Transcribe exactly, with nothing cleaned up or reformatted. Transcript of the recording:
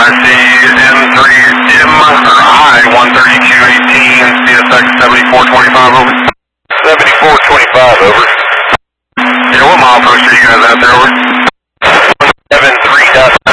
I see M three, M, or I one thirty-two eighteen, C S X seventy-four twenty-five, over. seventy-four twenty-five, over. Yeah, what mile post are you guys out there, over? seven three dot